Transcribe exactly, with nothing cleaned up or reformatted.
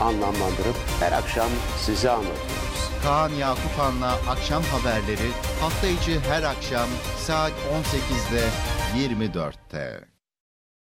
anlamlandırıp her akşam size anlatıyoruz. Kaan Yakupan'la Akşam Haberleri hafta içi her akşam saat on sekizde yirmi dörtte.